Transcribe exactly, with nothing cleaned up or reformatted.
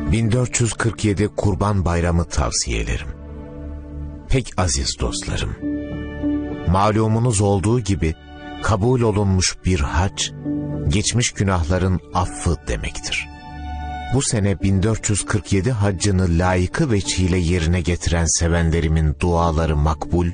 bin dört yüz kırk yedi Kurban Bayramı tavsiyelerim. Pek aziz dostlarım, malumunuz olduğu gibi kabul olunmuş bir hac, geçmiş günahların affı demektir. Bu sene bin dört yüz kırk yedi haccını layıkı veçhiyle yerine getiren sevenlerimin duaları makbul,